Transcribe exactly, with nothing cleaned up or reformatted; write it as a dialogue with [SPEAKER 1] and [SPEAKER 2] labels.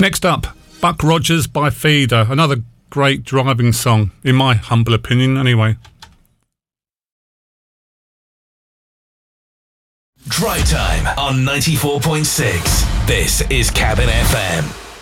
[SPEAKER 1] Next up, Buck Rogers by Feeder, another great driving song, in my humble opinion anyway.
[SPEAKER 2] Drive Time on ninety-four point six. This is Cabin F M.